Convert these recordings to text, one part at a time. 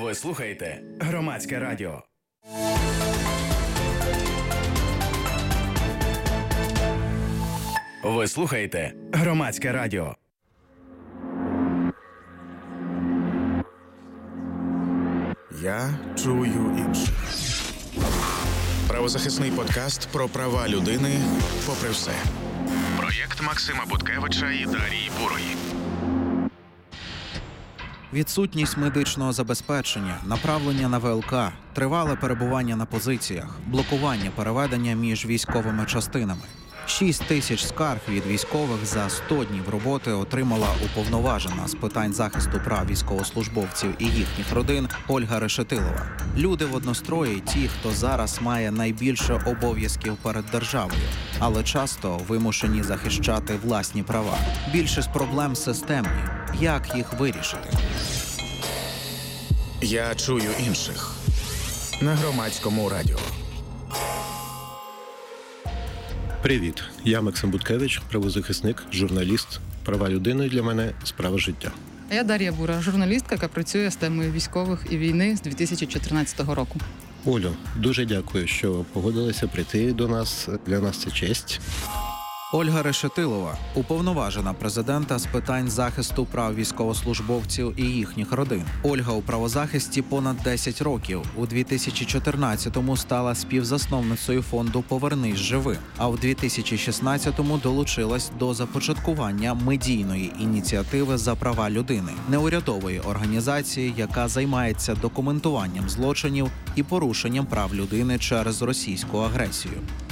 Ви слухаєте Громадське радіо. Ви слухаєте Громадське радіо. Я чую інших. Правозахисний подкаст про права людини попри все. Проєкт Максима Буткевича і Дарії Бурої. Відсутність медичного забезпечення, направлення на ВЛК, тривале перебування на позиціях, блокування переведення між військовими частинами. 6 тисяч скарг від військових за 100 днів роботи отримала уповноважена з питань захисту прав військовослужбовців і їхніх родин Ольга Решетилова. Люди в однострої – ті, хто зараз має найбільше обов'язків перед державою, але часто вимушені захищати власні права. Більшість проблем системні. Як їх вирішити? Я чую інших. На Громадському радіо. Привіт, я Максим Буткевич, правозахисник, журналіст. Права людини для мене – справа життя. А я Дар'я Бура, журналістка, яка працює з темою військових і війни з 2014 року. Олю, дуже дякую, що погодилася прийти до нас. Для нас це честь. Ольга Решетилова – уповноважена президента з питань захисту прав військовослужбовців і їхніх родин. Ольга у правозахисті понад 10 років. У 2014-му стала співзасновницею фонду «Повернись живим», а в 2016-му долучилась до започаткування медійної ініціативи «За права людини» – неурядової організації, яка займається документуванням злочинів і порушенням прав людини через російську агресію.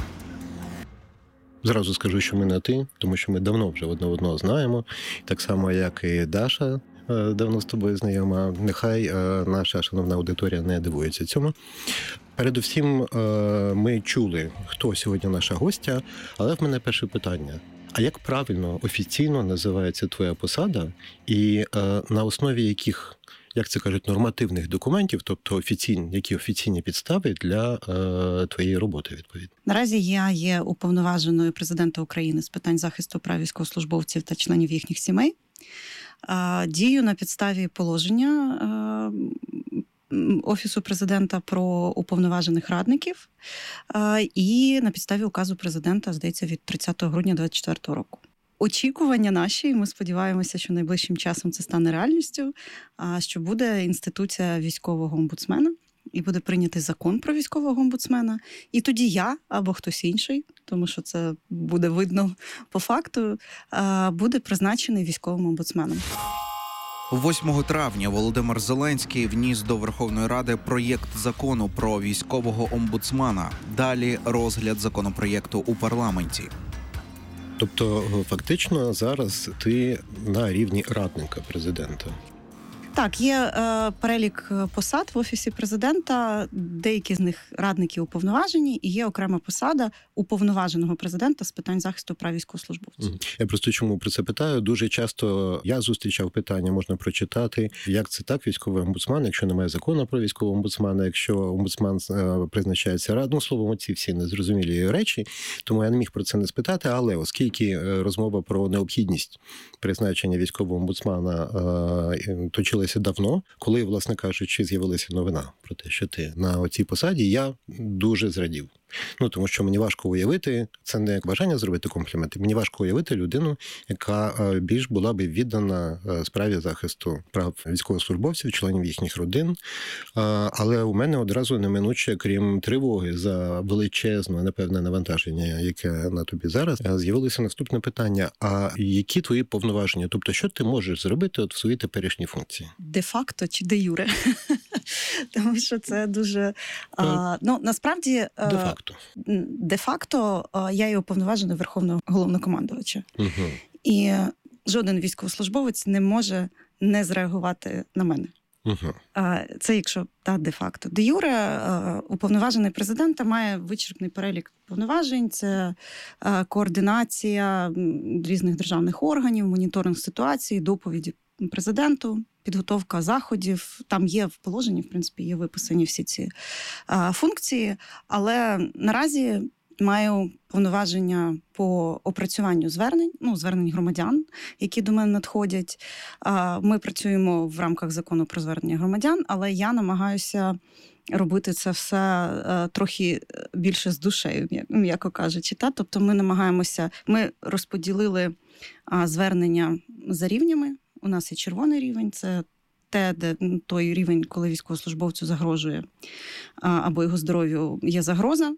Зразу скажу, що ми на «ти», тому що ми давно вже одне одного знаємо. Так само, як і Даша давно з тобою знайома. Нехай наша шановна аудиторія не дивується цьому. Передусім, ми чули, хто сьогодні наша гостя, але в мене перше питання. А як правильно, офіційно називається твоя посада і на основі яких, як це кажуть, нормативних документів, тобто які офіційні підстави для твоєї роботи, відповідно? Наразі я є уповноваженою президента України з питань захисту прав військовослужбовців та членів їхніх сімей. Дію на підставі положення Офісу президента про уповноважених радників і на підставі указу президента, здається, від 30 грудня 2024 року. Очікування наші, ми сподіваємося, що найближчим часом це стане реальністю, що буде інституція військового омбудсмена і буде прийнятий закон про військового омбудсмена. І тоді я або хтось інший, тому що це буде видно по факту, буде призначений військовим омбудсменом. 8 травня Володимир Зеленський вніс до Верховної Ради проєкт закону про військового омбудсмена. Далі розгляд законопроєкту у парламенті. Тобто, фактично, зараз ти на рівні радника президента. Так, є перелік посад в Офісі президента, деякі з них радники уповноважені, і є окрема посада уповноваженого президента з питань захисту прав військовослужбовців. Я просто чому про це питаю? Дуже часто я зустрічав питання, можна прочитати, як це так, військовий омбудсман, якщо немає закону про військового омбудсмана, якщо омбудсман призначається радом, словом, ці всі незрозумілі речі, тому я не міг про це не спитати, але оскільки розмова про необхідність призначення військового омбудсмана точилася давно, коли, власне кажучи, з'явилася новина про те, що ти на оцій посаді, я дуже зрадів. Тому що мені важко уявити, це не як бажання зробити компліменти, мені важко уявити людину, яка більш була би віддана справі захисту прав військовослужбовців, членів їхніх родин. Але у мене одразу неминуче, крім тривоги за величезне, напевне, навантаження, яке на тобі зараз, з'явилося наступне питання. А які твої повноваження? Тобто, що ти можеш зробити в своїй теперішній функції? Де-факто чи де-юре? Тому що це дуже... насправді... Де-факто я є уповноважений Верховного Головнокомандувача. Угу. І жоден військовослужбовець не може не зреагувати на мене. Угу. Це якщо де-факто. Де-юре уповноважений президента має вичерпний перелік повноважень. Це координація різних державних органів, моніторинг ситуації, доповіді президенту, підготовка заходів. Там є в положенні, в принципі, є виписані всі ці функції. Але наразі маю повноваження по опрацюванню звернень громадян, які до мене надходять. Ми працюємо в рамках закону про звернення громадян, але я намагаюся робити це все трохи більше з душею, м'яко кажучи. Тобто ми розподілили звернення за рівнями. У нас є червоний рівень, це той рівень, коли військовослужбовцю загрожує або його здоров'ю є загроза.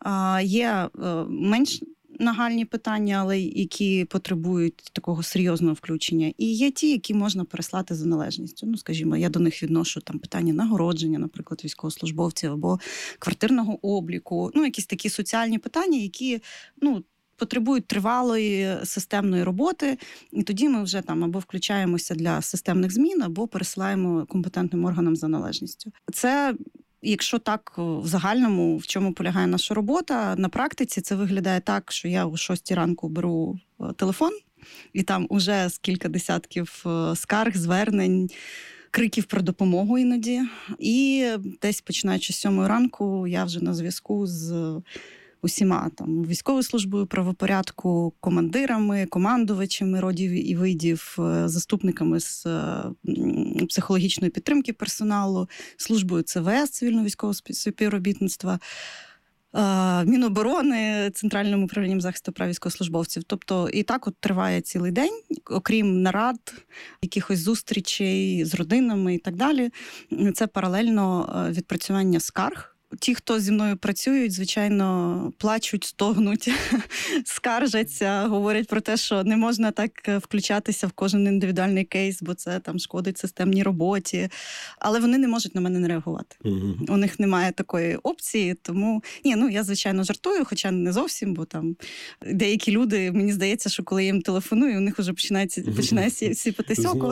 Є менш нагальні питання, але які потребують такого серйозного включення. І є ті, які можна переслати за належністю. Скажімо, я до них відношу там питання нагородження, наприклад, військовослужбовців, або квартирного обліку. Якісь такі соціальні питання, які, потребують тривалої системної роботи, і тоді ми вже там або включаємося для системних змін, або пересилаємо компетентним органам за належністю. Це, якщо так в загальному, в чому полягає наша робота, на практиці це виглядає так, що я о 6 ранку беру телефон, і там уже з кілька десятків скарг, звернень, криків про допомогу іноді. І десь починаючи з 7 ранку я вже на зв'язку з усіма там військовою службою правопорядку, командирами, командувачами родів і видів, заступниками з психологічної підтримки персоналу, службою ЦВС, цивільно-військового співробітництва, Міноборони, Центральним управлінням захисту прав військовослужбовців. Тобто і так триває цілий день, окрім нарад, якихось зустрічей з родинами і так далі. Це паралельно відпрацювання скарг. Ті, хто зі мною працюють, звичайно, плачуть, стогнуть, скаржаться, говорять про те, що не можна так включатися в кожен індивідуальний кейс, бо це там шкодить системній роботі. Але вони не можуть на мене не реагувати. У них немає такої опції, тому... я, звичайно, жартую, хоча не зовсім, бо там деякі люди, мені здається, що коли я їм телефоную, у них вже починає сіпатись око.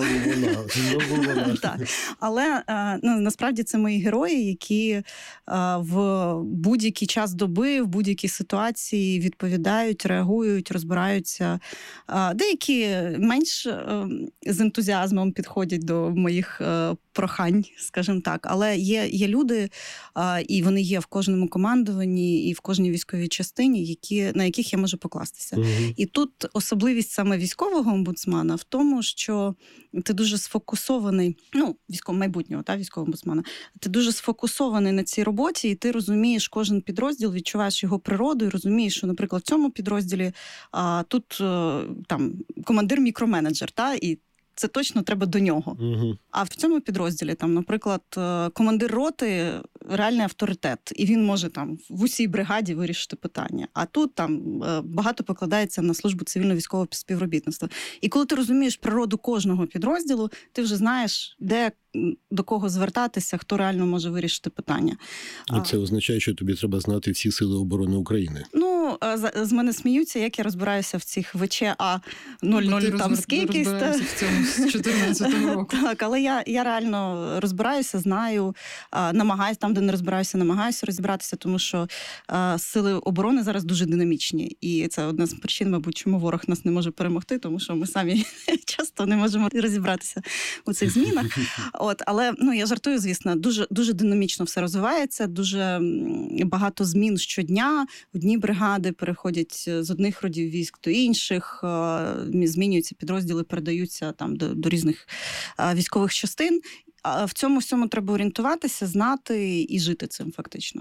Але насправді це мої герої, які в будь-який час доби, в будь-якій ситуації відповідають, реагують, розбираються. Деякі менш з ентузіазмом підходять до моїх прохань, скажімо так. Але є люди, і вони є в кожному командуванні, і в кожній військовій частині, на яких я можу покластися. І тут особливість саме військового омбудсмана в тому, що ти дуже сфокусований, майбутнього військового омбудсмана, ти дуже сфокусований на цій роботі, і ти розумієш кожен підрозділ, відчуваєш його природу, і розумієш, що, наприклад, в цьому підрозділі тут там командир мікроменеджер, і це точно треба до нього. А в цьому підрозділі, там, наприклад, командир роти реальний авторитет, і він може там в усій бригаді вирішити питання. А тут там багато покладається на службу цивільно-військового співробітництва. І коли ти розумієш природу кожного підрозділу, ти вже знаєш, де до кого звертатися, хто реально може вирішити питання. Це означає, що тобі треба знати всі сили оборони України. З мене сміються, як я розбираюся в цих ВЧА 00 там скількись. В цьому з 14-го року. Так, але я реально розбираюся, знаю, намагаюся, там, де не розбираюся, намагаюся розібратися, тому що сили оборони зараз дуже динамічні. І це одна з причин, мабуть, чому ворог нас не може перемогти, тому що ми самі часто не можемо розібратися у цих змінах. Але я жартую, звісно, дуже, дуже динамічно все розвивається, дуже багато змін щодня. Одні бригади переходять з одних родів військ до інших, змінюються підрозділи, передаються там до різних військових частин. А в цьому всьому треба орієнтуватися, знати і жити цим фактично.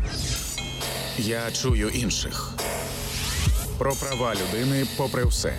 Я чую інших. Про права людини попри все.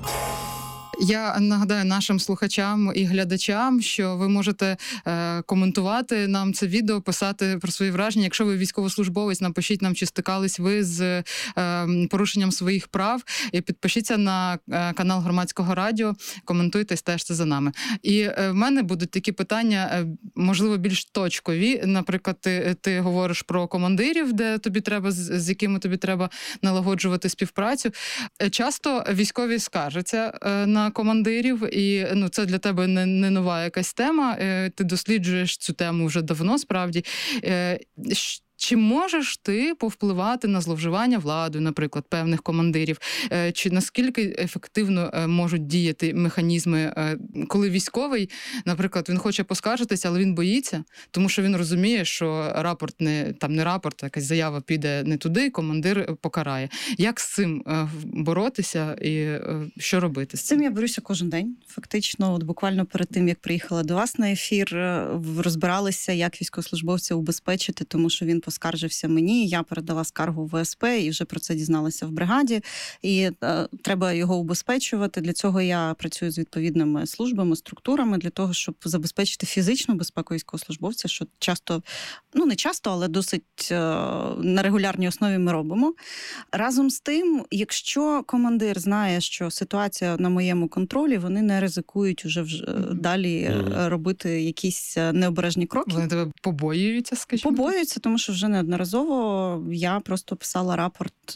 Я нагадаю нашим слухачам і глядачам, що ви можете коментувати нам це відео, писати про свої враження. Якщо ви військовослужбовець, напишіть нам, чи стикались ви з порушенням своїх прав. І підпишіться на канал Громадського радіо, коментуйте, стежте за нами. І в мене будуть такі питання, можливо, більш точкові. Наприклад, ти говориш про командирів, де тобі треба, з якими тобі треба налагоджувати співпрацю. Часто військові скаржаться на командирів, і це для тебе не нова якась тема. Ти досліджуєш цю тему вже давно, справді. Чи можеш ти повпливати на зловживання владою, наприклад, певних командирів? Чи наскільки ефективно можуть діяти механізми, коли військовий, наприклад, він хоче поскаржитися, але він боїться, тому що він розуміє, що рапорт не рапорт, а якась заява піде не туди, командир покарає. Як з цим боротися і що робити з З цим? цим я борюся кожен день. Фактично, от буквально перед тим, як приїхала до вас на ефір, розбиралися, як військовослужбовця убезпечити, тому що він поскаржився мені, я передала скаргу в ВСП і вже про це дізналася в бригаді. І треба його убезпечувати. Для цього я працюю з відповідними службами, структурами, для того, щоб забезпечити фізичну безпеку військовослужбовця, що часто, не часто, але досить на регулярній основі ми робимо. Разом з тим, якщо командир знає, що ситуація на моєму контролі, вони не ризикують уже далі робити якісь необережні кроки. Вони тебе побоюються, скажімо? Побоюються, тому що вже неодноразово я просто писала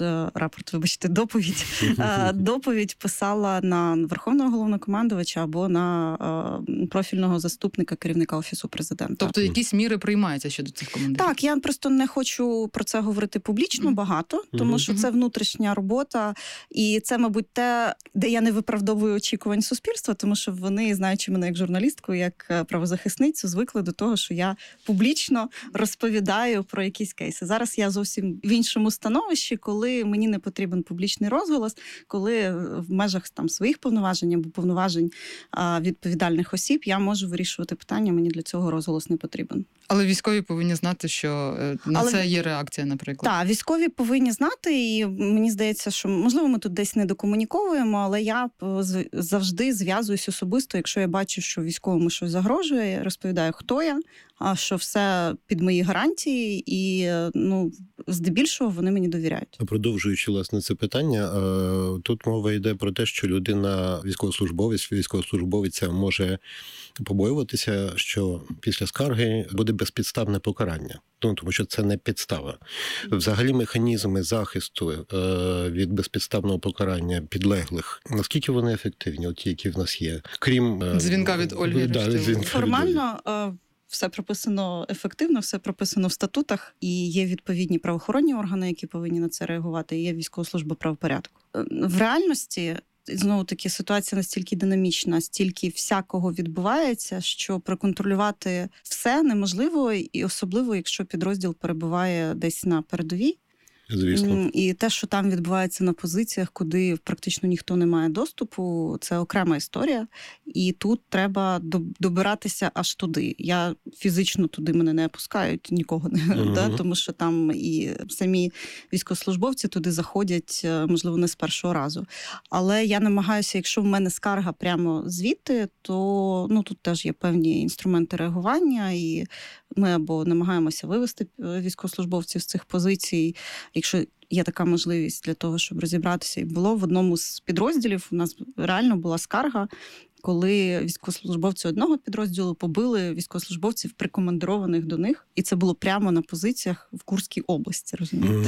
доповідь писала на Верховного Головнокомандувача або на профільного заступника керівника Офісу Президента. Тобто якісь міри приймаються щодо цих командирів? Так, я просто не хочу про це говорити публічно багато, тому що це внутрішня робота, і це, мабуть, те, де я не виправдовую очікувань суспільства, тому що вони, знаючи мене як журналістку, як правозахисницю, звикли до того, що я публічно розповідаю про якісь кейси. Зараз я зовсім в іншому становищі, коли мені не потрібен публічний розголос, коли в межах своїх повноважень або повноважень відповідальних осіб я можу вирішувати питання, мені для цього розголос не потрібен. Але військові повинні знати, що це є реакція, наприклад. Так, військові повинні знати, і мені здається, що, можливо, ми тут десь не докомунікуємо, але я завжди зв'язуюсь особисто, якщо я бачу, що військовому щось загрожує, я розповідаю, хто я, а що все під мої гарантії, і здебільшого вони мені довіряють. Продовжуючи, власне, це питання, тут мова йде про те, що людина, військовослужбовиця може побоюватися, що після скарги буде безпідставне покарання. Тому що це не підстава. Взагалі механізми захисту від безпідставного покарання підлеглих, наскільки вони ефективні, ті, які в нас є? Крім дзвінка від Ольги. Формально все прописано ефективно, все прописано в статутах, і є відповідні правоохоронні органи, які повинні на це реагувати, і є військова служба правопорядку. В реальності, знову-таки, ситуація настільки динамічна, стільки всякого відбувається, що проконтролювати все неможливо, і особливо, якщо підрозділ перебуває десь на передовій. Звісно. І те, що там відбувається на позиціях, куди практично ніхто не має доступу, це окрема історія. І тут треба добиратися аж туди. Я фізично туди мене не пускають, нікого не, тому що там і самі військовослужбовці туди заходять, можливо, не з першого разу. Але я намагаюся, якщо в мене скарга прямо звідти, то тут теж є певні інструменти реагування, і ми або намагаємося вивести військовослужбовців з цих позицій, якщо є така можливість для того, щоб розібратися. І було в одному з підрозділів, у нас реально була скарга, коли військовослужбовці одного підрозділу побили військовослужбовців, прикомандированих до них. І це було прямо на позиціях в Курській області, розумієте?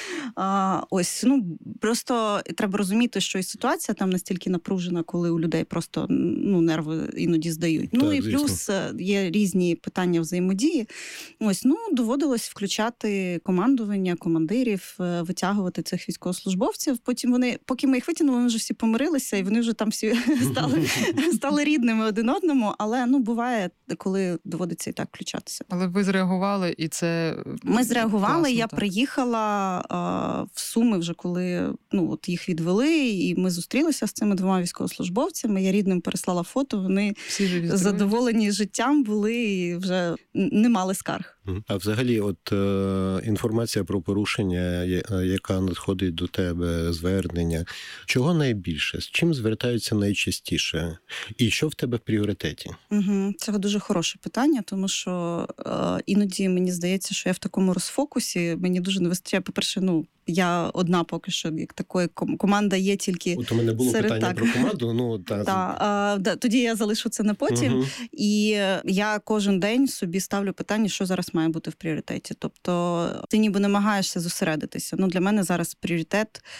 Просто треба розуміти, що і ситуація там настільки напружена, коли у людей просто нерви іноді здають. Так, і плюс є різні питання взаємодії. Доводилось включати командування, командирів, витягувати цих військовослужбовців. Потім поки ми їх витягнули, вони вже всі помирилися, і вони вже там всі стали рідними один одному, але буває, коли доводиться і так включатися. Але ви зреагували, і це ми зреагували. Класно, я так. приїхала в Суми вже, коли їх відвели, і ми зустрілися з цими двома військовослужбовцями. Я рідним переслала фото. Вони задоволені життям були і вже не мали скарг. А взагалі, інформація про порушення, яка надходить до тебе, звернення, чого найбільше? З чим звертаються найчастіше? І що в тебе в пріоритеті? Це дуже хороше питання, тому що іноді мені здається, що я в такому розфокусі, мені дуже не вистачає, по-перше, я одна поки що, як такої, команда є тільки у мене було серед питання про команду. Тоді я залишу це на потім. І я кожен день собі ставлю питання, що зараз має бути в пріоритеті. Тобто ти ніби намагаєшся зосередитися. Для мене зараз пріоритет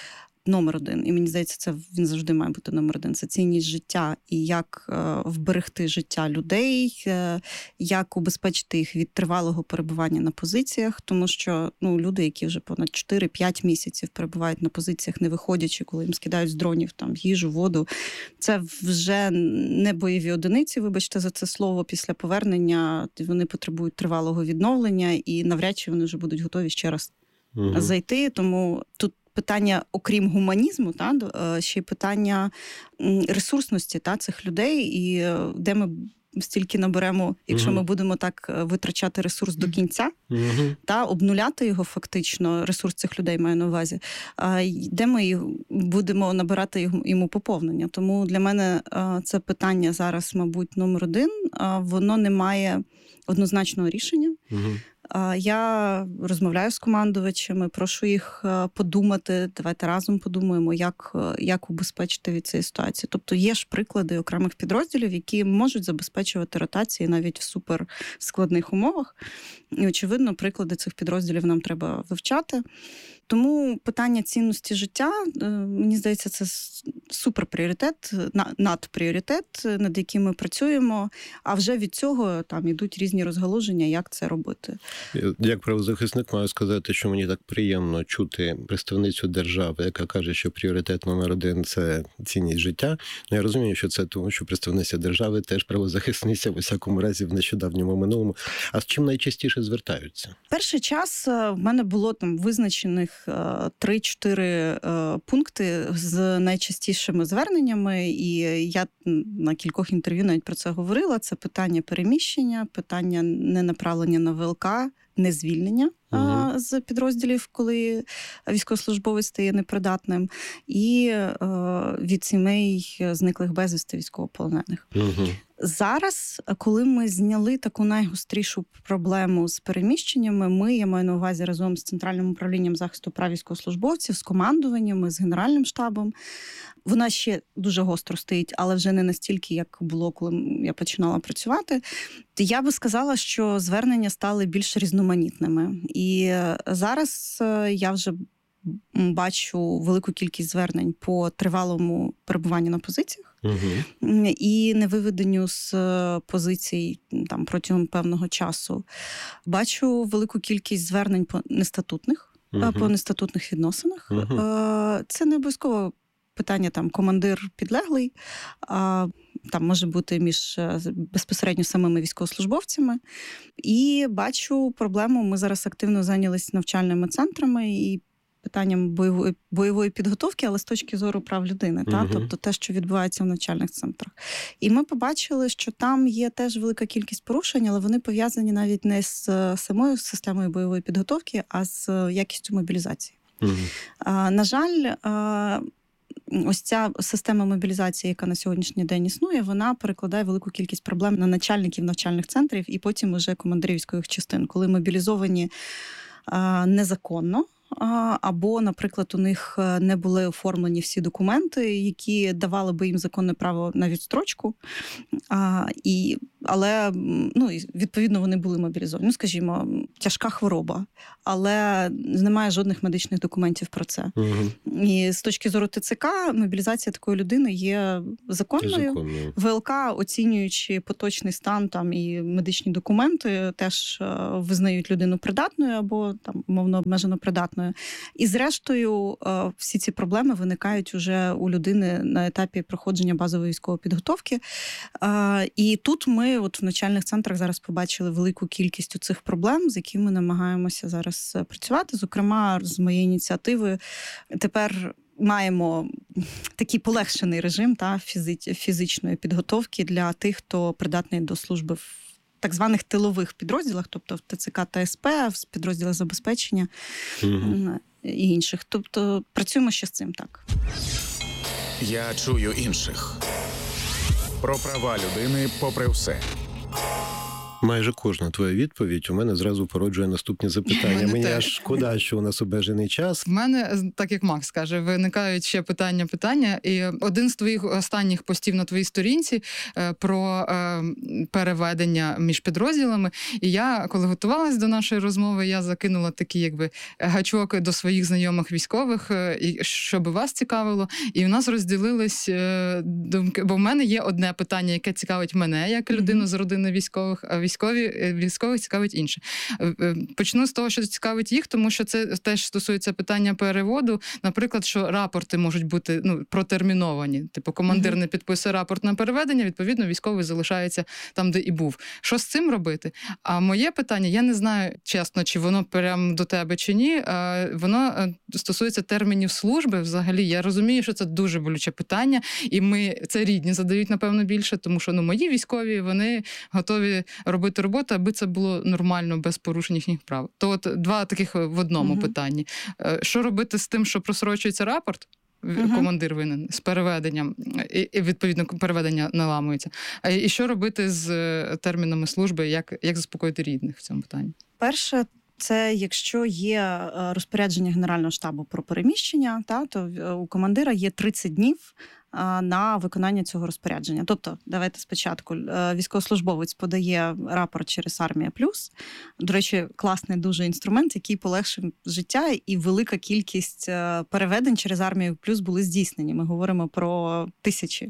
номер один. І мені здається, це він завжди має бути номер один. Це цінність життя і як вберегти життя людей, як убезпечити їх від тривалого перебування на позиціях, тому що люди, які вже понад 4-5 місяців перебувають на позиціях, не виходячи, коли їм скидають з дронів там їжу, воду, це вже не бойові одиниці, вибачте за це слово, після повернення вони потребують тривалого відновлення і навряд чи вони вже будуть готові ще раз зайти. Тому тут питання, окрім гуманізму, ще й питання ресурсності цих людей, і де ми стільки наберемо, якщо ми будемо так витрачати ресурс до кінця, обнуляти його фактично, ресурс цих людей маю на увазі, де ми будемо набирати йому поповнення. Тому для мене це питання зараз, мабуть, номер один. Воно не має однозначного рішення. Я розмовляю з командувачами, прошу їх подумати, давайте разом подумаємо, як убезпечити від цієї ситуації. Тобто є ж приклади окремих підрозділів, які можуть забезпечувати ротації навіть в суперскладних умовах. І, очевидно, приклади цих підрозділів нам треба вивчати. Тому питання цінності життя, мені здається, це суперпріоритет, надпріоритет, над яким ми працюємо, а вже від цього там ідуть різні розгалуження, як це робити. Як правозахисник маю сказати, що мені так приємно чути представницю держави, яка каже, що пріоритет номер один – це цінність життя. Я розумію, що це тому, що представниця держави теж правозахисниця, в усякому разі, в нещодавньому минулому. А з чим найчастіше звертаються? Перший час в мене було там визначених 3-4 пункти з найчастішими зверненнями, і я на кількох інтерв'ю навіть про це говорила. Це питання переміщення, питання ненаправлення на ВЛК, незвільнення з підрозділів, коли військовослужбовець стає непридатним, і від сімей зниклих безвісти військовополонених. Зараз, коли ми зняли таку найгострішу проблему з переміщеннями, я маю на увазі разом з Центральним управлінням захисту прав військовослужбовців, з командуваннями, з Генеральним штабом, вона ще дуже гостро стоїть, але вже не настільки, як було, коли я починала працювати. Я би сказала, що звернення стали більш різноманітними. І зараз я вже бачу велику кількість звернень по тривалому перебуванню на позиціях і невиведенню з позицій там протягом певного часу. Бачу велику кількість звернень по нестатутних відносинах. Це не обов'язково питання там командир підлеглий, там може бути між безпосередньо самими військовослужбовцями. І бачу проблему, ми зараз активно зайнялися навчальними центрами і питанням бойової підготовки, але з точки зору прав людини, тобто те, що відбувається в навчальних центрах. І ми побачили, що там є теж велика кількість порушень, але вони пов'язані навіть не з самою системою бойової підготовки, а з якістю мобілізації. На жаль, ось ця система мобілізації, яка на сьогоднішній день існує, вона перекладає велику кількість проблем на начальників навчальних центрів і потім уже командирів військових частин, коли мобілізовані незаконно, або, наприклад, у них не були оформлені всі документи, які давали би їм законне право на відстрочку, але відповідно вони були мобілізовані. Скажімо, тяжка хвороба, але немає жодних медичних документів про це. І з точки зору ТЦК мобілізація такої людини є законною. ВЛК, оцінюючи поточний стан там і медичні документи, теж визнають людину придатною або там умовно обмежено придатною. І зрештою всі ці проблеми виникають уже у людини на етапі проходження базової військової підготовки. І тут ми в навчальних центрах зараз побачили велику кількість цих проблем, з якими намагаємося зараз працювати. Зокрема, з моєї ініціативи тепер маємо такий полегшений режим фізичної підготовки для тих, хто придатний до служби в так званих тилових підрозділах, тобто в ТЦК та СП, в підрозділах забезпечення і інших. Тобто працюємо ще з цим, так. Я чую інших. Про права людини попри все. Майже кожна твоя відповідь у мене зразу породжує наступні запитання. Мене Мені теж. аж шкода, що у нас обмежений час. В мене, так як Макс каже, виникають ще питання. І один з твоїх останніх постів на твоїй сторінці про переведення між підрозділами. І я, коли готувалась до нашої розмови, я закинула такі якби гачок до своїх знайомих військових, і щоб вас цікавило. І в нас розділились думки, бо в мене є одне питання, яке цікавить мене як людину з родини військових, а військових цікавить інше. Почну з того, що цікавить їх, тому що це теж стосується питання переводу. Наприклад, що рапорти можуть бути протерміновані. Типу, командир не підписує рапорт на переведення, відповідно, військовий залишається там, де і був. Що з цим робити? А моє питання, я не знаю, чесно, чи воно прямо до тебе, чи ні. Воно стосується термінів служби взагалі. Я розумію, що це дуже болюче питання, і це рідні задають, напевно, більше, тому що мої військові, вони готові робити роботу, аби це було нормально, без порушень їхніх прав. То от два таких в одному питанні. Що робити з тим, що просрочується рапорт? Командир винен з переведенням, і відповідно переведення наламується. І що робити з термінами служби, як заспокоїти рідних в цьому питанні? Перше, це якщо є розпорядження Генерального штабу про переміщення, то у командира є 30 днів на виконання цього розпорядження. Тобто, давайте спочатку, військовослужбовець подає рапорт через Армія+. До речі, класний дуже інструмент, який полегшив життя, і велика кількість переведень через Армію+ були здійснені. Ми говоримо про тисячі.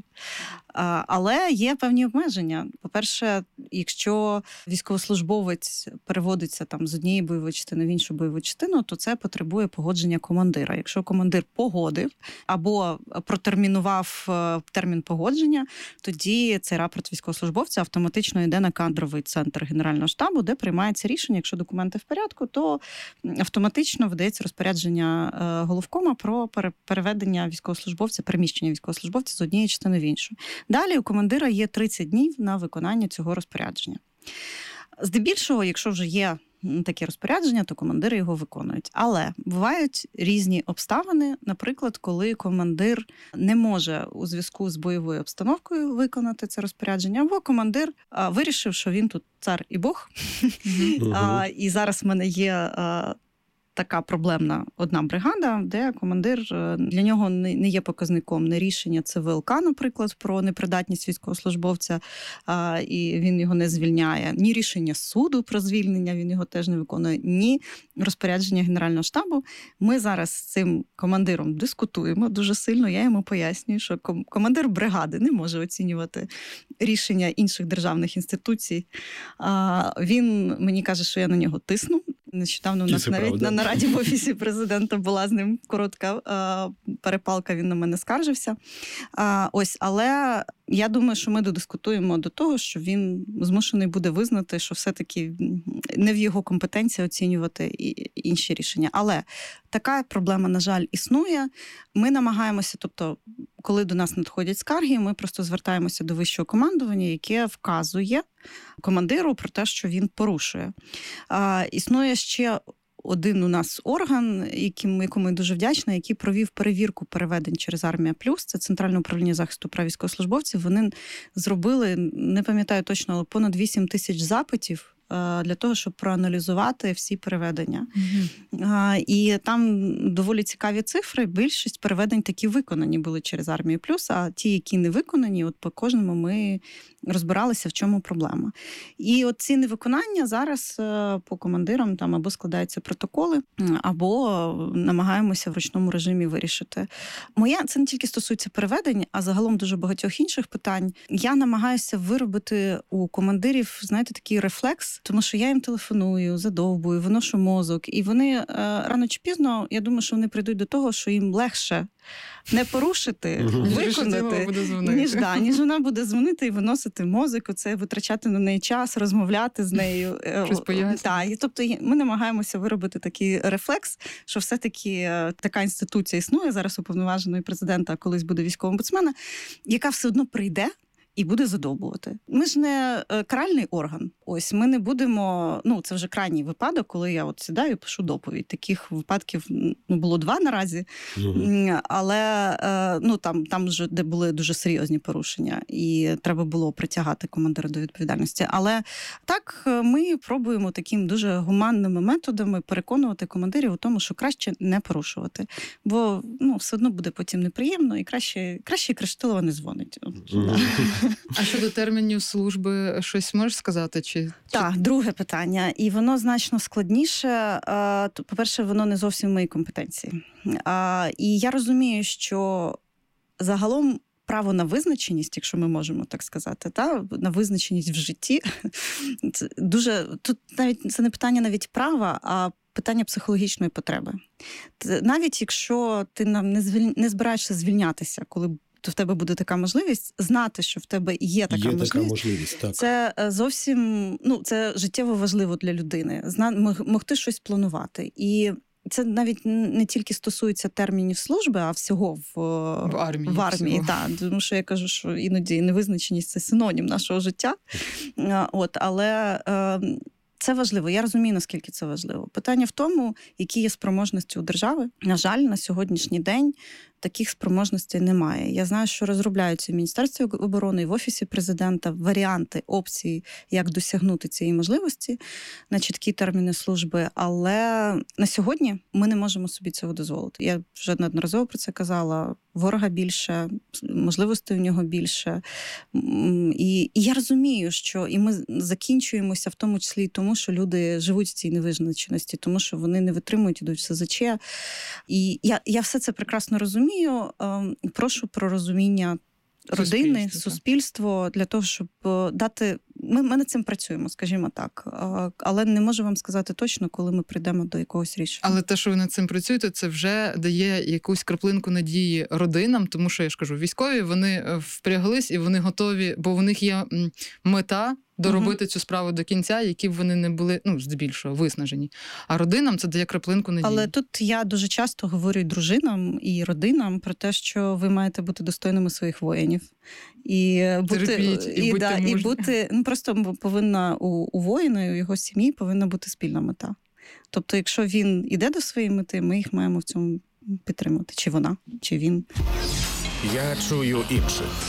Але є певні обмеження. По-перше, якщо військовослужбовець переводиться там з однієї бойової частини в іншу бойову частину, то це потребує погодження командира. Якщо командир погодив або протермінував термін погодження, тоді цей рапорт військовослужбовця автоматично йде на кадровий центр Генерального штабу, де приймається рішення. Якщо документи в порядку, то автоматично видається розпорядження головкома про переведення військовослужбовця, переміщення військовослужбовця з однієї частини в іншу. Далі у командира є 30 днів на виконання цього розпорядження. Здебільшого, якщо вже є таке розпорядження, то командири його виконують. Але бувають різні обставини, наприклад, коли командир не може у зв'язку з бойовою обстановкою виконати це розпорядження, або командир вирішив, що він тут цар і Бог. І зараз в мене є така проблемна одна бригада, де командир, для нього не є показником не рішення ЦВЛК, наприклад, про непридатність військовослужбовця, і він його не звільняє, ні рішення суду про звільнення, він його теж не виконує, ні розпорядження Генерального штабу. Ми зараз з цим командиром дискутуємо дуже сильно, я йому пояснюю, що командир бригади не може оцінювати рішення інших державних інституцій. Він мені каже, що я на нього тисну. Нещодавно у нас навіть на нараді в Офісі Президента була з ним коротка перепалка, він на мене скаржився. Але я думаю, що ми додискутуємо до того, що він змушений буде визнати, що все-таки не в його компетенції оцінювати інші рішення. Але така проблема, на жаль, існує. Ми намагаємося, тобто, коли до нас надходять скарги, ми просто звертаємося до вищого командування, яке вказує командиру про те, що він порушує. Існує ще один у нас орган, якому я дуже вдячна, який провів перевірку переведень через Армія+. Це Центральне управління захисту прав військовослужбовців. Вони зробили, не пам'ятаю точно, але понад 8 тисяч запитів для того, щоб проаналізувати всі переведення. І там доволі цікаві цифри. Більшість переведень такі виконані були через Армію+, а ті, які не виконані, от по кожному ми розбиралися, в чому проблема. І от ці невиконання зараз по командирам там або складаються протоколи, або намагаємося в ручному режимі вирішити. Це не тільки стосується переведень, а загалом дуже багатьох інших питань. Я намагаюся виробити у командирів, знаєте, такий рефлекс, тому що я їм телефоную, задовбую, виношу мозок, і вони рано чи пізно, я думаю, що вони прийдуть до того, що їм легше не порушити, виконати, ніж вона буде дзвонити і виносити мозок, оце витрачати на неї час, розмовляти з нею. Тобто ми намагаємося виробити такий рефлекс, що все-таки така інституція існує, зараз уповноваженої президента, а колись буде військового омбудсмена, яка все одно прийде і буде задовбувати. Ми ж не каральний орган. Ось ми не будемо. Це вже крайній випадок, коли я от сідаю і пишу доповідь. Таких випадків було 2 наразі, але там вже де були дуже серйозні порушення, і треба було притягати командира до відповідальності. Але так ми пробуємо таким дуже гуманними методами переконувати командирів у тому, що краще не порушувати, бо все одно буде потім неприємно, і краще Криштилова не дзвонить. А щодо термінів служби щось можеш сказати? Так, друге питання. І воно значно складніше. По-перше, воно не зовсім в моїй компетенції. І я розумію, що загалом право на визначеність, якщо ми можемо так сказати, на визначеність в житті, це дуже тут навіть це не питання навіть права, а питання психологічної потреби. Навіть якщо ти не збираєшся звільнятися, коли в тебе буде така можливість, знати, що в тебе є така можливість, так. Це зовсім, це життєво важливо для людини. Могти щось планувати. І це навіть не тільки стосується термінів служби, а всього в армії. Так, тому що я кажу, що іноді невизначеність – це синонім нашого життя. Але це важливо. Я розумію, наскільки це важливо. Питання в тому, які є спроможності у держави. На жаль, на сьогоднішній день таких спроможностей немає. Я знаю, що розробляються в Міністерстві оборони і в Офісі Президента варіанти, опції, як досягнути цієї можливості на чіткі терміни служби, але на сьогодні ми не можемо собі цього дозволити. Я вже неодноразово про це казала. Ворога більше, можливостей у нього більше. І я розумію, що і ми закінчуємося в тому числі і тому, що люди живуть в цій невизначеності, тому що вони не витримують, ідуть в СЗЧ. І я все це прекрасно розумію. Прошу про розуміння родини, суспільство, для того, щоб дати... Ми над цим працюємо, скажімо так. Але не можу вам сказати точно, коли ми прийдемо до якогось рішення. Але те, що ви над цим працюєте, це вже дає якусь краплинку надії родинам, тому що, я ж кажу, військові, вони впряглись і вони готові, бо у них є мета доробити цю справу до кінця, які б вони не були, здебільшого, виснажені. А родинам це дає краплинку надії. Але тут я дуже часто говорю і дружинам, і родинам про те, що ви маєте бути достойними своїх воїнів. І бути просто повинна у воїна і у його сім'ї повинна бути спільна мета. Тобто, якщо він іде до своєї мети, ми їх маємо в цьому підтримати. Чи вона, чи він. Я чую інших.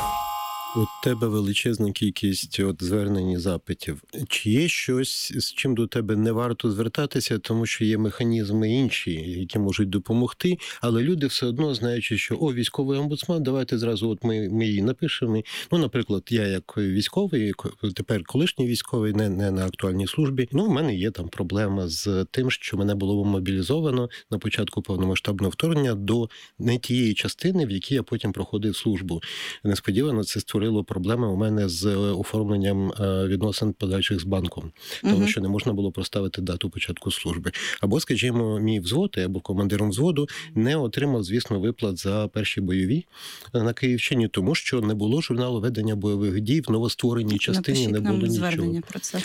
У тебе величезна кількість звернень і запитів. Чи є щось, з чим до тебе не варто звертатися, тому що є механізми інші, які можуть допомогти, але люди все одно, знаючи, що військовий омбудсман, давайте зразу ми її напишемо. Наприклад, я як військовий, тепер колишній військовий, не на актуальній службі, в мене є там проблема з тим, що мене було мобілізовано на початку повномасштабного вторгнення до не тієї частини, в якій я потім проходив службу. Несподівано це створило проблеми у мене з оформленням відносин подальших з банком, тому що не можна було проставити дату початку служби. Або, скажімо, мій взвод, я був командиром взводу, не отримав, звісно, виплат за перші бойові на Київщині, тому що не було журналу ведення бойових дій в новоствореній частині, не було нічого. Звернення про це.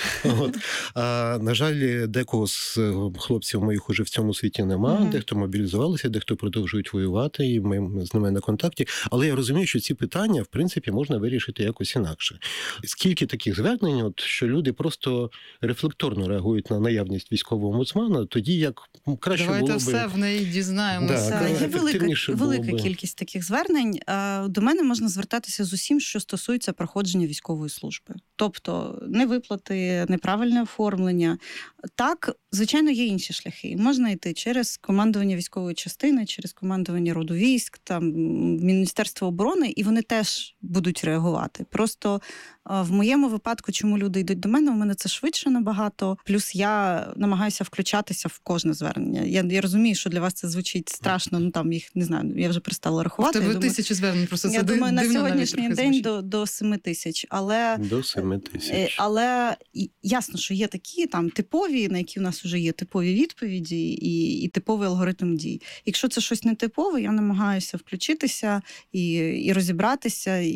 На жаль, декого з хлопців моїх уже в цьому світі нема, дехто мобілізувалися, дехто продовжують воювати, і ми з ними на контакті. Але я розумію, що ці питання, в принципі, можна вирішити якось інакше. Скільки таких звернень, що люди просто рефлекторно реагують на наявність військового омбудсмана, тоді як краще було би... Давайте все в неї дізнаємося. Є велика кількість таких звернень. До мене можна звертатися з усім, що стосується проходження військової служби. Тобто невиплати, неправильне оформлення. Так, звичайно, є інші шляхи. Можна йти через командування військової частини, через командування роду військ, там Міністерство оборони, і вони теж будуть реагувати. Просто в моєму випадку, чому люди йдуть до мене, у мене це швидше набагато. Плюс я намагаюся включатися в кожне звернення. Я розумію, що для вас це звучить страшно, там їх, не знаю, я вже перестала рахувати. В тебе 1000 звернень, просто це дивно. Я думаю, на сьогоднішній день до 7000. До 7000. Але ясно, що є такі там типові, на які у нас вже є типові відповіді і типовий алгоритм дій. Якщо це щось нетипове, я намагаюся включитися і розібратися, і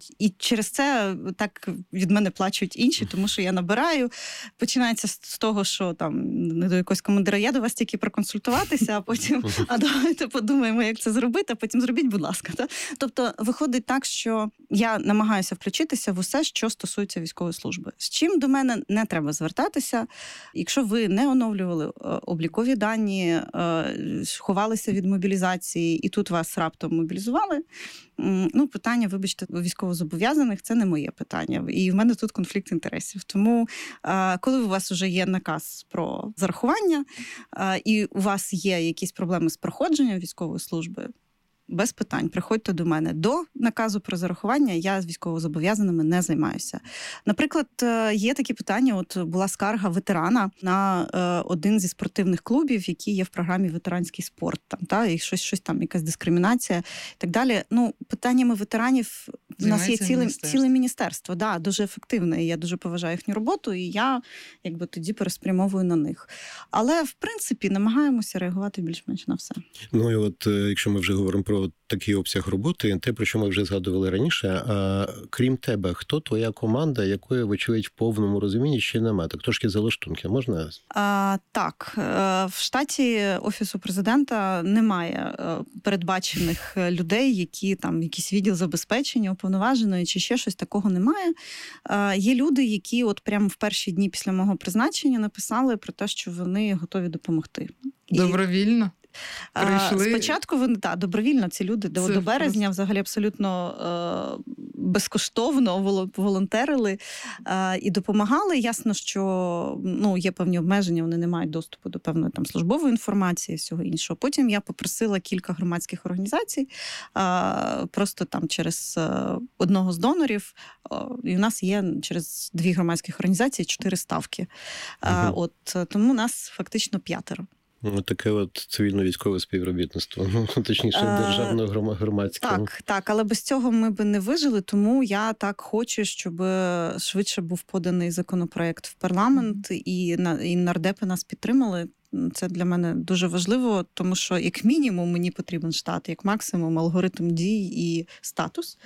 І через це так від мене плачуть інші, тому що я набираю. Починається з того, що там не до якогось командира, я до вас тільки проконсультуватися, а потім, а давайте подумаємо, як це зробити, а потім зробіть, будь ласка. Так? Тобто виходить так, що я намагаюся включитися в усе, що стосується військової служби. З чим до мене не треба звертатися. Якщо ви не оновлювали облікові дані, ховалися від мобілізації, і тут вас раптом мобілізували, питання, вибачте, військовозобов'язаних – це не моє питання. І в мене тут конфлікт інтересів. Тому, коли у вас вже є наказ про зарахування, і у вас є якісь проблеми з проходженням військової служби, без питань, приходьте до мене. До наказу про зарахування я з військовозобов'язаними не займаюся. Наприклад, є такі питання, от була скарга ветерана на один зі спортивних клубів, який є в програмі «Ветеранський спорт», і щось там, якась дискримінація і так далі. Питаннями ветеранів у нас є ціле міністерство, дуже ефективне, і я дуже поважаю їхню роботу, і я тоді переспрямовую на них. Але, в принципі, намагаємося реагувати більш-менш на все. Ну і от, якщо ми вже говоримо про такий обсяг роботи, те, про що ми вже згадували раніше, крім тебе, хто твоя команда, якої, вочевидь, в повному розумінні ще немає? Так трошки залаштунки можна? Так. В штаті Офісу президента немає передбачених людей, які там якийсь відділ забезпечення, уповноваженої чи ще щось, такого немає. Є люди, які от прямо в перші дні після мого призначення написали про те, що вони готові допомогти. Добровільно? Прийшли. Спочатку вони добровільно, ці люди до березня взагалі абсолютно безкоштовно волонтерили і допомагали. Ясно, що є певні обмеження, вони не мають доступу до певної там службової інформації і всього іншого. Потім я попросила кілька громадських організацій просто там через одного з донорів, і у нас є через 2 громадських організації 4 ставки. Тому нас фактично 5. Таке от цивільно-військове співробітництво, точніше, державно-громадське. Так, але без цього ми би не вижили, тому я так хочу, щоб швидше був поданий законопроект в парламент, і нардепи нас підтримали. Це для мене дуже важливо, тому що, як мінімум, мені потрібен штат, як максимум, алгоритм дій і статус.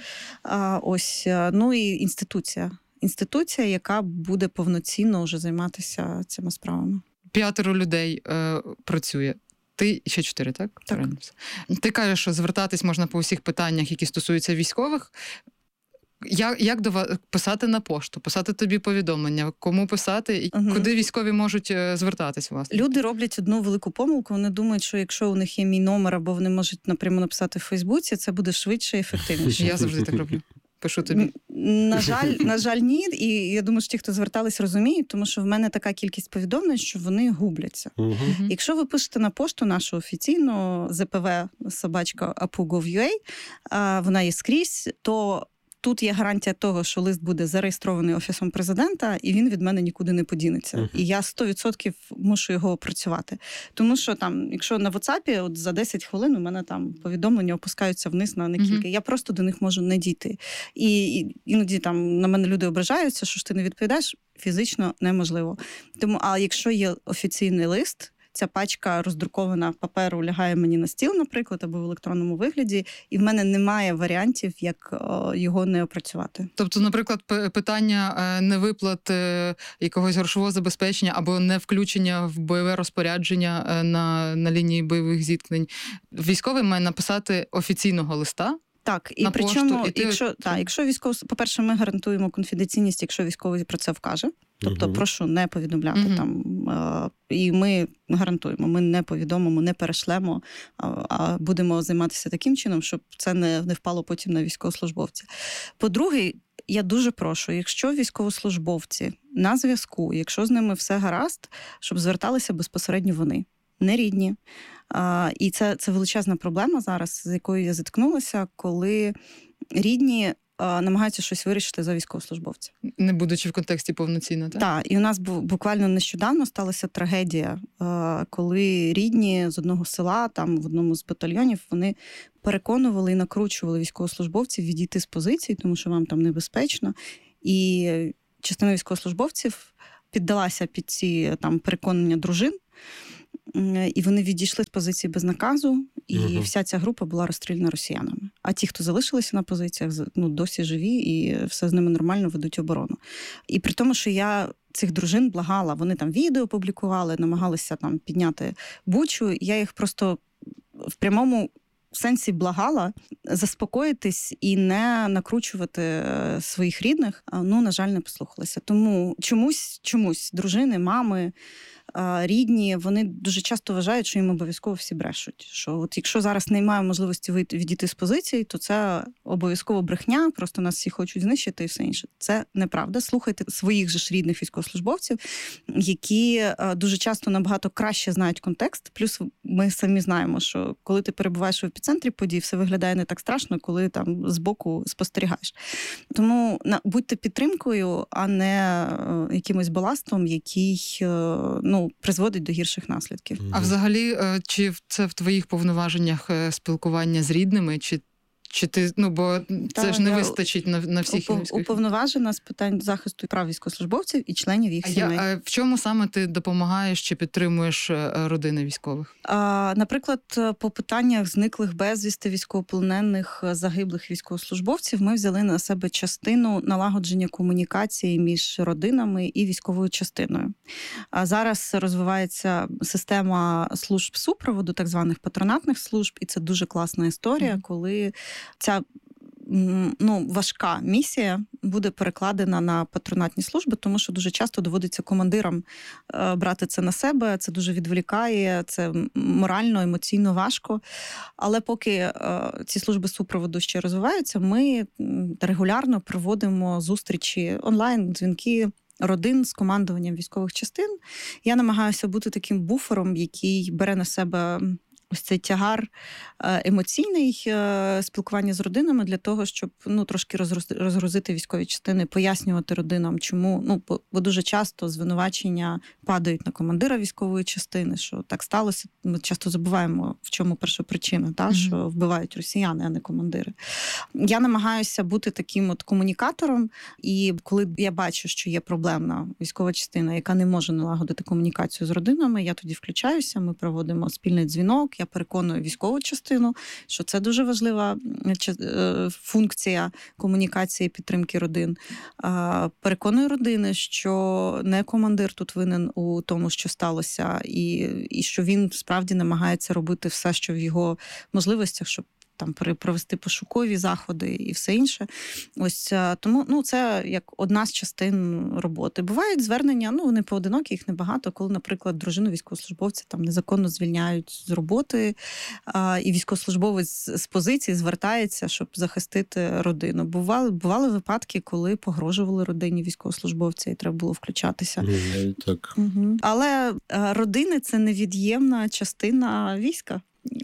І інституція. Інституція, яка буде повноцінно вже займатися цими справами. 5 людей працює. Ти ще 4, так? Так. Ти кажеш, що звертатись можна по усіх питаннях, які стосуються військових. Як до вас писати на пошту, писати тобі повідомлення, кому писати і куди військові можуть звертатись, власне? Люди роблять одну велику помилку. Вони думають, що якщо у них є мій номер, або вони можуть напряму написати в Фейсбуці, це буде швидше і ефективніше. Я завжди так роблю. Пишу тобі. На жаль, ні. І я думаю, що ті, хто звертались, розуміють, тому що в мене така кількість повідомлень, що вони губляться. Якщо ви пишете на пошту нашу офіційну zpv@apu.gov.ua, вона є скрізь, то тут є гарантія того, що лист буде зареєстрований Офісом президента, і він від мене нікуди не подінеться. І я 100% мушу його опрацювати. Тому що там, якщо на WhatsApp, от за 10 хвилин у мене там повідомлення опускаються вниз на кілька. Я просто до них можу не дійти. І іноді там на мене люди ображаються, що ж ти не відповідаєш, фізично неможливо. Тому, а якщо є офіційний лист, ця пачка роздрукована паперу лягає мені на стіл, наприклад, або в електронному вигляді, і в мене немає варіантів, як його не опрацювати. Тобто, наприклад, питання невиплат якогось грошового забезпечення або не включення в бойове розпорядження на лінії бойових зіткнень. Військовий має написати офіційного листа. Так, і причому, якщо військовий, по-перше, ми гарантуємо конфіденційність, якщо військовий про це вкаже. Тобто, прошу не повідомляти там. І ми гарантуємо, ми не повідомимо, не перешлемо, а будемо займатися таким чином, щоб це не впало потім на військовослужбовця. По-друге, я дуже прошу, якщо військовослужбовці на зв'язку, якщо з ними все гаразд, щоб зверталися безпосередньо вони, не рідні. І це величезна проблема зараз, з якою я зіткнулася, коли рідні намагаються щось вирішити за військовослужбовця. Не будучи в контексті повноцінно, так? Так, і у нас буквально нещодавно сталася трагедія, коли рідні з одного села, там в одному з батальйонів, вони переконували і накручували військовослужбовців відійти з позиції, тому що вам там небезпечно. І частина військовослужбовців піддалася під ці там переконання дружин. і вони відійшли з позиції без наказу, і Мгм. вся ця група була розстріляна росіянами. А ті, хто залишилися на позиціях, досі живі, і все з ними нормально, ведуть оборону. І при тому, що я цих дружин благала, вони там відео публікували, намагалися там підняти Бучу, я їх просто в прямому сенсі благала заспокоїтись і не накручувати своїх рідних. На жаль, не послухалися. Тому чомусь дружини, мами, рідні, вони дуже часто вважають, що їм обов'язково всі брешуть. Що от якщо зараз немає можливості відійти з позиції, то це обов'язково брехня, просто нас всі хочуть знищити і все інше. Це неправда. Слухайте своїх же ж рідних військовослужбовців, які дуже часто набагато краще знають контекст. Плюс ми самі знаємо, що коли ти перебуваєш в епіцентрі подій, все виглядає не так страшно, коли там збоку спостерігаєш. Тому будьте підтримкою, а не якимось баластом, який призводить до гірших наслідків. А взагалі, чи це в твоїх повноваженнях спілкування з рідними, чи ти, бо це ж не вистачить на всіх уповноважена з питань захисту прав військовослужбовців і членів їх сімей. А в чому саме ти допомагаєш чи підтримуєш родини військових? Наприклад, по питаннях зниклих безвісти, військовополонених, загиблих військовослужбовців ми взяли на себе частину налагодження комунікації між родинами і військовою частиною. А зараз розвивається система служб супроводу, так званих патронатних служб, і це дуже класна історія, коли ця важка місія буде перекладена на патронатні служби, тому що дуже часто доводиться командирам брати це на себе, це дуже відволікає, це морально, емоційно важко. Але поки ці служби супроводу ще розвиваються, ми регулярно проводимо зустрічі онлайн, дзвінки родин з командуванням військових частин. Я намагаюся бути таким буфером, який бере на себе ось цей тягар емоційний спілкування з родинами для того, щоб трошки розгрузити військові частини, пояснювати родинам, чому, бо дуже часто звинувачення падають на командира військової частини, що так сталося. Ми часто забуваємо, в чому першопричина, що вбивають росіяни, а не командири. Я намагаюся бути таким комунікатором, і коли я бачу, що є проблемна військова частина, яка не може налагодити комунікацію з родинами, я тоді включаюся, ми проводимо спільний дзвінок, я переконую військову частину, що це дуже важлива функція комунікації і підтримки родин. Переконую родини, що не командир тут винен у тому, що сталося, і що він справді намагається робити все, що в його можливостях, щоб там провести пошукові заходи і все інше. Ось тому це як одна з частин роботи. Бувають звернення, вони поодинокі, їх небагато, коли, наприклад, дружину військовослужбовця там незаконно звільняють з роботи, і військовослужбовець з позиції звертається, щоб захистити родину. Бували випадки, коли погрожували родині військовослужбовця, і треба було включатися. Так. Але родини – це невід'ємна частина війська.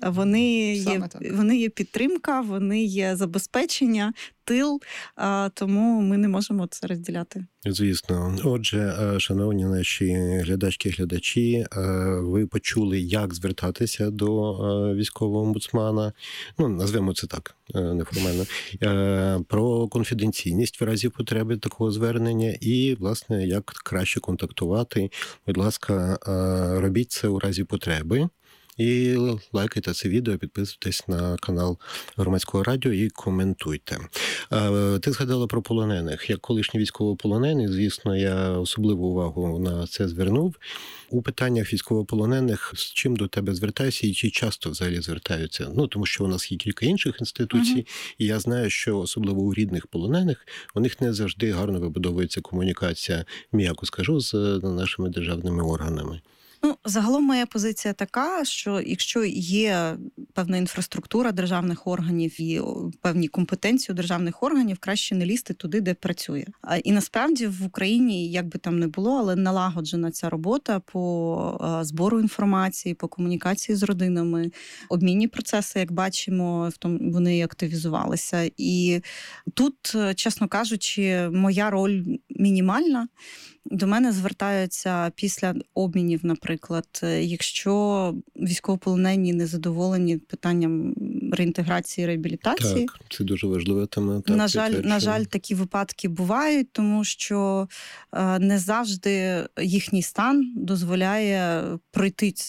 Вони є підтримка, вони є забезпечення, тил, тому ми не можемо це розділяти. Звісно. Отже, шановні наші глядачки-глядачі, ви почули, як звертатися до військового омбудсмана, назвемо це так, неформально, про конфіденційність в разі потреби такого звернення і, власне, як краще контактувати. Будь ласка, робіть це у разі потреби. І лайкайте це відео, підписуйтесь на канал Громадського радіо і коментуйте. Ти згадала про полонених. Як колишній військовополонений, звісно, я особливу увагу на це звернув. У питаннях військовополонених з чим до тебе звертаються і чи часто взагалі звертаються? Тому що у нас є кілька інших інституцій, і я знаю, що особливо у рідних полонених у них не завжди гарно вибудовується комунікація, м'яко скажу, з нашими державними органами. Загалом моя позиція така, що якщо є певна інфраструктура державних органів і певні компетенції у державних органів, краще не лізти туди, де працює. І насправді в Україні, як би там не було, але налагоджена ця робота по збору інформації, по комунікації з родинами, обмінні процеси, як бачимо, вони активізувалися. І тут, чесно кажучи, моя роль мінімальна. До мене звертаються після обмінів, наприклад, якщо військовополонені не задоволені питанням реінтеграції, реабілітації. Так, це дуже важлива тема. На жаль, такі випадки бувають, тому що не завжди їхній стан дозволяє пройти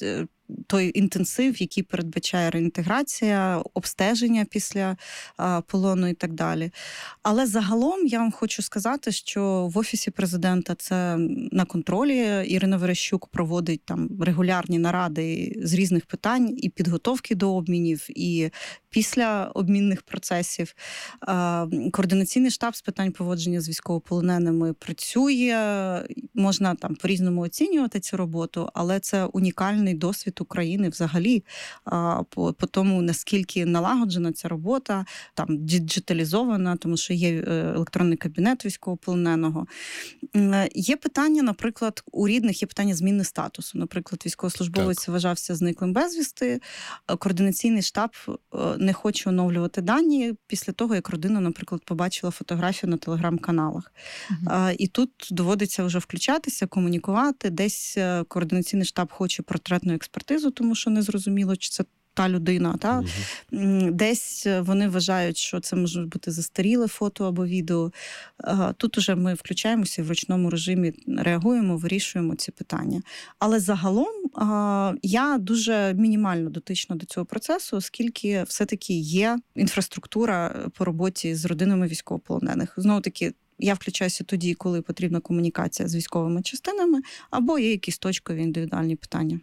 той інтенсив, який передбачає реінтеграція, обстеження після полону і так далі. Але загалом я вам хочу сказати, що в Офісі президента це на контролі. Ірина Верещук проводить там регулярні наради з різних питань і підготовки до обмінів, і після обмінних процесів. Координаційний штаб з питань поводження з військовополоненими працює. Можна там по-різному оцінювати цю роботу, але це унікальний досвід України взагалі по тому, наскільки налагоджена ця робота, там діджиталізована, тому що є електронний кабінет військовополоненого. Є питання, наприклад, у рідних є питання зміни статусу. Наприклад, військовослужбовець вважався зниклим безвісти, координаційний штаб не хоче оновлювати дані після того, як родина, наприклад, побачила фотографію на телеграм-каналах. І тут доводиться вже включатися, комунікувати. Десь координаційний штаб хоче портретну експертизу, тому що не зрозуміло, чи це та людина. Та? Десь вони вважають, що це може бути застаріле фото або відео. Тут уже ми включаємося в ручному режимі, реагуємо, вирішуємо ці питання. Але загалом я дуже мінімально дотична до цього процесу, оскільки все-таки є інфраструктура по роботі з родинами військовополонених. Знову-таки, я включаюся тоді, коли потрібна комунікація з військовими частинами, або є якісь точкові індивідуальні питання.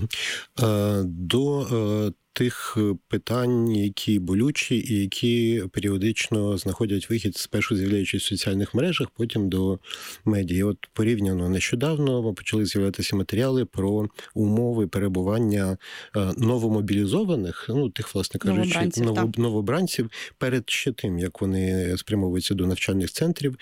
До тих питань, які болючі і які періодично знаходять вихід, спершу з'являючись в соціальних мережах, потім до медіа. От порівняно нещодавно почали з'являтися матеріали про умови перебування новомобілізованих, тих, власне кажучи, новобранців перед ще тим, як вони спрямовуються до навчальних центрів.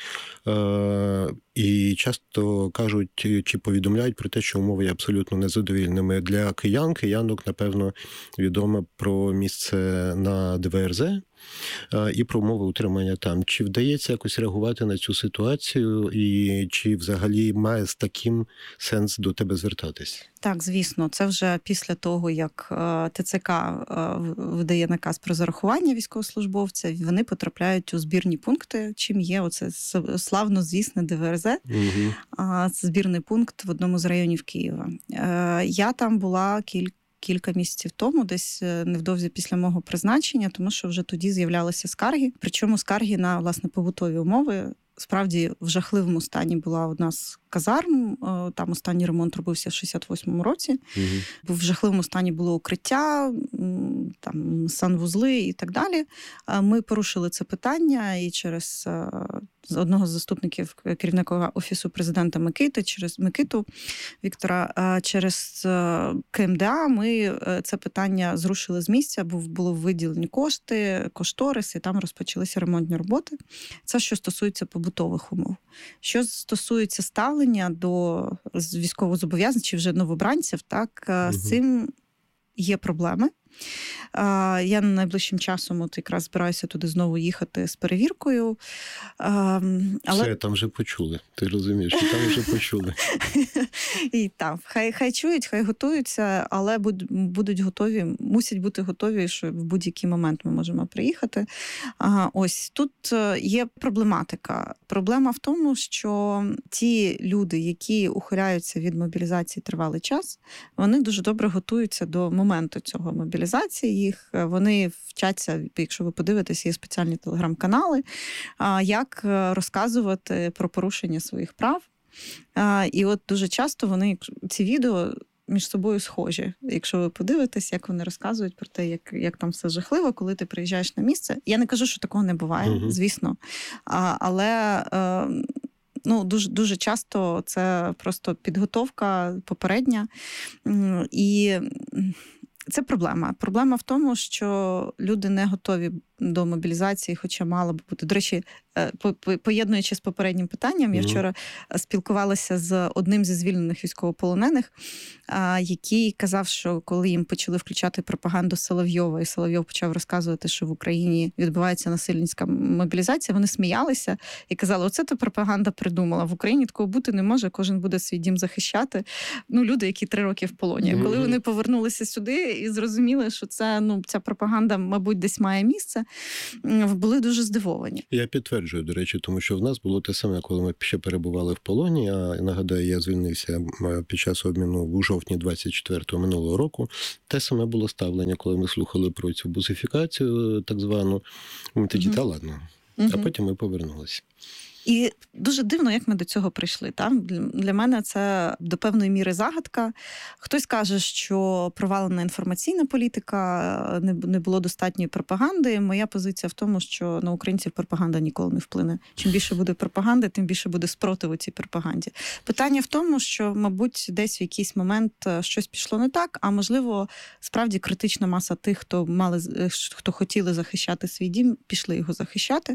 І часто кажуть чи повідомляють про те, що умови є абсолютно незадовільними для киянок, напевно, відомо про місце на ДВРЗ і про умови утримання там. Чи вдається якось реагувати на цю ситуацію і чи взагалі має з таким сенс до тебе звертатись? Так, звісно. Це вже після того, як ТЦК видає наказ про зарахування військовослужбовця, вони потрапляють у збірні пункти, чим є оце славнозвісне ДВРЗ. Це збірний пункт в одному з районів Києва. Я там була кілька місяців тому, десь невдовзі після мого призначення, тому що вже тоді з'являлися скарги. Причому скарги на, власне, побутові умови. Справді, в жахливому стані була одна з казарм, там останній ремонт робився в 68-му році. В жахливому стані було укриття, там санвузли і так далі. Ми порушили це питання і через одного з заступників керівника Офісу президента Микиту Віктора, через КМДА ми це питання зрушили з місця, бо було виділені кошти, кошторис, і там розпочалися ремонтні роботи. Це що стосується побутових умов. Що стосується ставлення до військовозобов'язаних чи вже новобранців, так, з цим є проблеми. Я найближчим часом от якраз збираюся туди знову їхати з перевіркою. Все, там вже почули. Ти розумієш, що там вже почули. І там, хай чують, хай готуються, але будуть готові, мусять бути готові, що в будь-який момент ми можемо приїхати. Ось тут є проблематика. Проблема в тому, що ті люди, які ухиляються від мобілізації тривалий час, вони дуже добре готуються до моменту цього мобілізації їх. Вони вчаться, якщо ви подивитесь, є спеціальні телеграм-канали, як розказувати про порушення своїх прав. І от дуже часто вони, ці відео між собою схожі. Якщо ви подивитесь, як вони розказують про те, як там все жахливо, коли ти приїжджаєш на місце. Я не кажу, що такого не буває, звісно. Але дуже, дуже часто це просто підготовка попередня. І це проблема. Проблема в тому, що люди не готові до мобілізації, хоча мало б бути. До речі, поєднуючи з попереднім питанням, я вчора спілкувалася з одним зі звільнених військовополонених, який казав, що коли їм почали включати пропаганду Соловйова, і Соловйов почав розказувати, що в Україні відбувається насильницька мобілізація, вони сміялися і казали, оце та пропаганда придумала. В Україні такого бути не може, кожен буде свій дім захищати. Люди, які 3 роки в полоні. Коли вони повернулися сюди і зрозуміли, що це, ця пропаганда, мабуть, десь має місце, були дуже здивовані. Я підтверджую, до речі, тому що в нас було те саме, коли ми ще перебували в полоні. А нагадаю, я звільнився під час обміну у жовтні 24-го минулого року. Те саме було ставлення, коли ми слухали про цю бусифікацію, так звану. Ми тоді, та ладно. А потім ми повернулися. І дуже дивно, як ми до цього прийшли. Так? Для мене це до певної міри загадка. Хтось каже, що провалена інформаційна політика, не було достатньої пропаганди. Моя позиція в тому, що на українців пропаганда ніколи не вплине. Чим більше буде пропаганди, тим більше буде спротиву цій пропаганді. Питання в тому, що, мабуть, десь в якийсь момент щось пішло не так, а можливо, справді критична маса тих, хто хотіли захищати свій дім, пішли його захищати.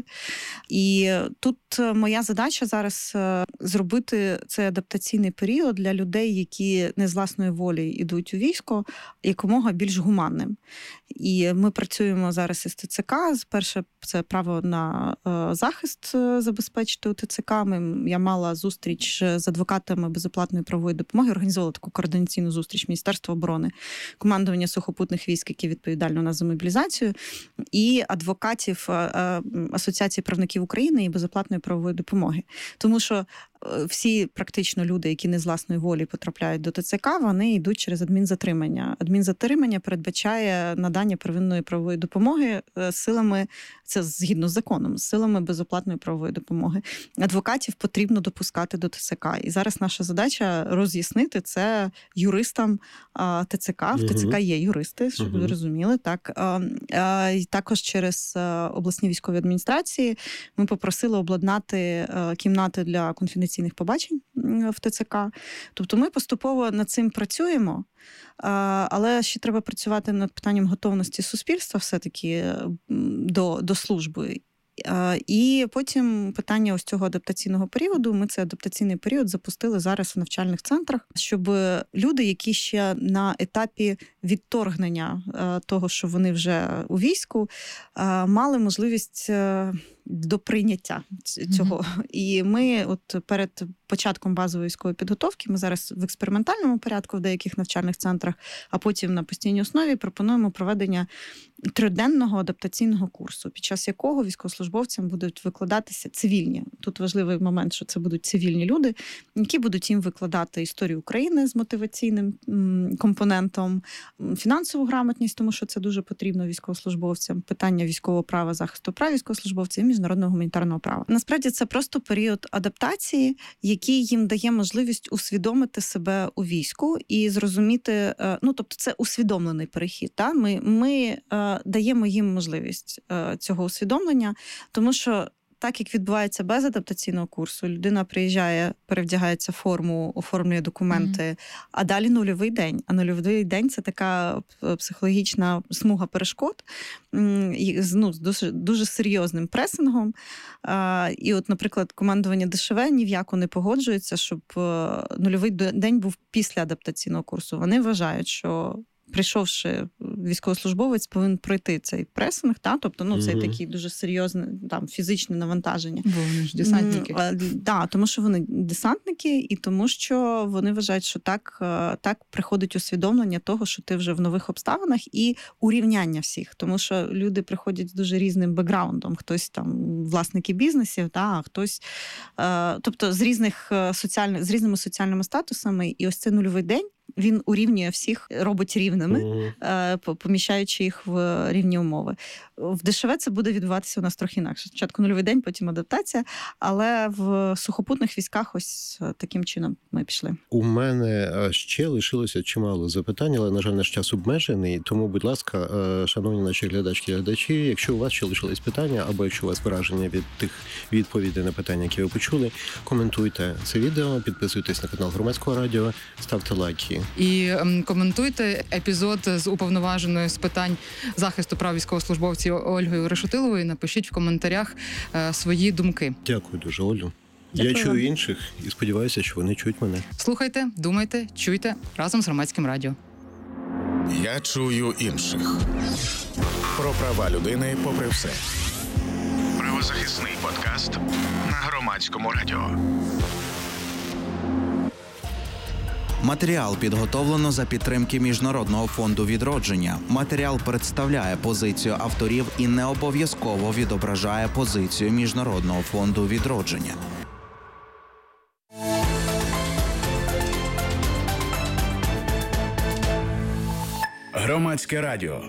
І тут моя задача зараз зробити цей адаптаційний період для людей, які не з власної волі йдуть у військо, якомога більш гуманним. І ми працюємо зараз із ТЦК. Перше, це право на захист забезпечити у ТЦК. Я мала зустріч з адвокатами безоплатної правової допомоги, організувала таку координаційну зустріч Міністерства оборони, командування сухопутних військ, які відповідально у нас за мобілізацію, і адвокатів Асоціації правників України і безоплатної правової допомоги. Тому що всі практично люди, які не з власної волі потрапляють до ТЦК, вони йдуть через адмінзатримання. Адмінзатримання передбачає надання первинної правової допомоги силами, це згідно з законом, силами безоплатної правової допомоги. Адвокатів потрібно допускати до ТЦК. І зараз наша задача роз'яснити це юристам ТЦК. В ТЦК є юристи, щоб ви розуміли. Так. І також через обласні військові адміністрації ми попросили обладнати кімнати для конфіденційних побачень в ТЦК. Тобто ми поступово над цим працюємо, але ще треба працювати над питанням готовності суспільства все-таки до служби. І потім питання ось цього адаптаційного періоду. Ми цей адаптаційний період запустили зараз в навчальних центрах, щоб люди, які ще на етапі відторгнення того, що вони вже у війську, мали можливість до прийняття цього. І ми от перед початком базової військової підготовки, ми зараз в експериментальному порядку в деяких навчальних центрах, а потім на постійній основі пропонуємо проведення 3-денного адаптаційного курсу, під час якого військовослужбовцям будуть викладатися цивільні. Тут важливий момент, що це будуть цивільні люди, які будуть їм викладати історію України з мотиваційним компонентом, фінансову грамотність, тому що це дуже потрібно військовослужбовцям, питання військового права, захисту прав військовослужбовців і міжнародного гуманітарного права. Насправді це просто період адаптації, який їм дає можливість усвідомити себе у війську і зрозуміти, тобто це усвідомлений перехід. Та? Ми даємо їм можливість цього усвідомлення, тому що так, як відбувається без адаптаційного курсу, людина приїжджає, перевдягається в форму, оформлює документи, а далі нульовий день. А нульовий день – це така психологічна смуга перешкод з дуже серйозним пресингом. І от, наприклад, командування ДШВ ні в яку не погоджується, щоб нульовий день був після адаптаційного курсу. Вони вважають, що прийшовши, військовослужбовець повинен пройти цей пресинг, тобто це такий дуже серйозне фізичне навантаження. Бо вони ж десантники. Тому що вони десантники, і тому що вони вважають, що так приходить усвідомлення того, що ти вже в нових обставинах, і урівняння всіх. Тому що люди приходять з дуже різним бекграундом. Хтось там власники бізнесів, а хтось, тобто з різними соціальними статусами. І ось цей нульовий день, він урівнює всіх, робить рівними, поміщаючи їх в рівні умови. В ДШВ це буде відбуватися у нас трохи інакше. Спочатку нульовий день, потім адаптація, але в сухопутних військах ось таким чином ми пішли. У мене ще лишилося чимало запитань, але, на жаль, наш час обмежений. Тому, будь ласка, шановні наші глядачки і глядачі, якщо у вас ще лишились питання, або якщо у вас враження від тих відповідей на питання, які ви почули, коментуйте це відео, підписуйтесь на канал Громадського радіо, ставте лайки. І коментуйте епізод з уповноваженою з питань захисту прав військовослужбовців Ольгою Решетиловою. Напишіть в коментарях свої думки. Дякую дуже, Олю. Дякую. Я чую інших і сподіваюся, що вони чують мене. Слухайте, думайте, чуйте разом з Громадським радіо. Я чую інших. Про права людини попри все. Правозахисний подкаст на Громадському радіо. Матеріал підготовлено за підтримки Міжнародного фонду відродження. Матеріал представляє позицію авторів і не обов'язково відображає позицію Міжнародного фонду відродження. Громадське радіо.